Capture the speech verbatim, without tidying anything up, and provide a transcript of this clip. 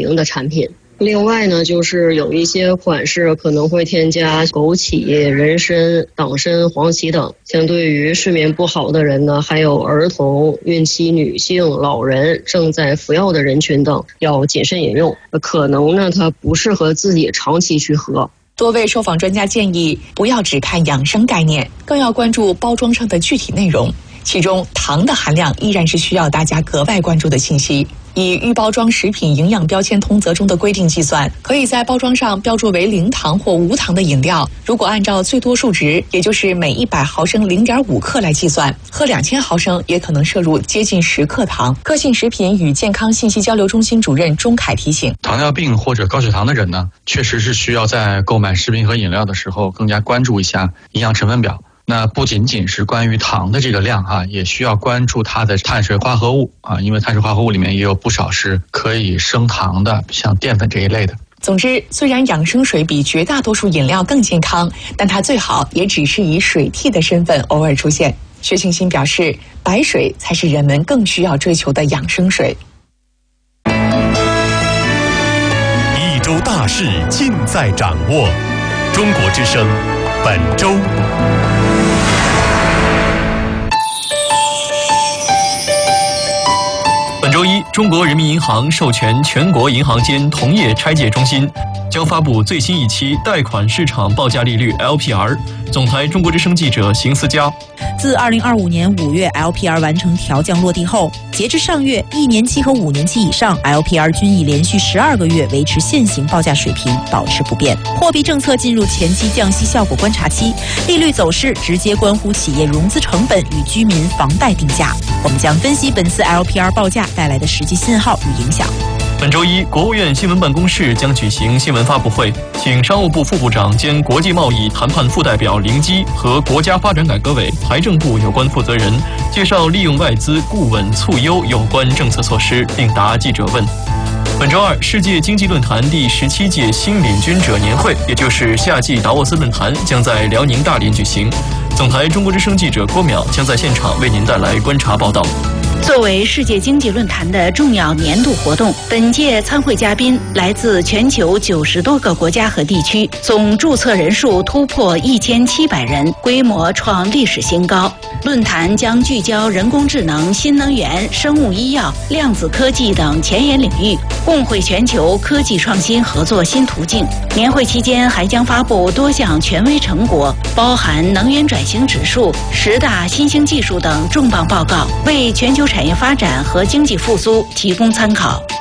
明的产品。另外呢，就是有一些款式可能会添加枸杞、人参、党参、黄芪等。相对于睡眠不好的人呢，还有儿童、孕期女性、老人、正在服药的人群等，要谨慎饮用。可能呢，它不适合自己长期去喝。 多位受访专家建议，不要只看养生概念，更要关注包装上的具体内容。其中，糖的含量依然是需要大家格外关注的信息。以预包装食品营养标签通则中的规定计算，可以在包装上标注为零糖或无糖的饮料，如果按照最多数值，也就是每一百毫升零点五克来计算，喝两千毫升也可能摄入接近十克糖。个性食品与健康信息交流中心主任钟凯提醒， 糖尿病或者高血糖的人呢，确实是需要在购买食品和饮料的时候更加关注一下营养成分表。那不仅仅是关于糖的这个量啊，也需要关注它的碳水化合物啊，因为碳水化合物里面也有不少是可以升糖的，像淀粉这一类的。 总之，虽然养生水比绝大多数饮料更健康，但它最好也只是以水替的身份偶尔出现。薛庆新表示，白水才是人们更需要追求的养生水。 一周大事尽在掌握，中国之声本周。 本周一，中国人民银行授权全国银行间同业拆借中心将发布最新一期贷款市场报价利率 L P R。总台中国之声记者邢思佳。 自二零二五年五月 L P R 完成调降落地后，截至上月，一年期和五年期以上 L P R 均已连续十二个月维持现行报价水平，保持不变。货币政策进入前期降息效果观察期，利率走势直接关乎企业融资成本与居民房贷定价。我们将分析本次 L P R 报价带来的实际信号与影响。 本周一，国务院新闻办公室将举行新闻发布会，请商务部副部长兼国际贸易谈判副代表凌基和国家发展改革委、财政部有关负责人介绍利用外资固稳促优有关政策措施，并答记者问。本周二，世界经济论坛第十七届新领军者年会，也就是夏季达沃斯论坛，将在辽宁大连举行。总台中国之声记者郭淼将在现场为您带来观察报道。 作为世界经济论坛的重要年度活动，本届参会嘉宾来自全球九十多个国家和地区，总注册人数突破一千七百人，规模创历史新高。论坛将聚焦人工智能、新能源、生物医药、量子科技等前沿领域，共绘全球科技创新合作新途径。年会期间还将发布多项权威成果，包含能源转型指数、十大新兴技术等重磅报告，为全球产业发展和经济复苏提供参考。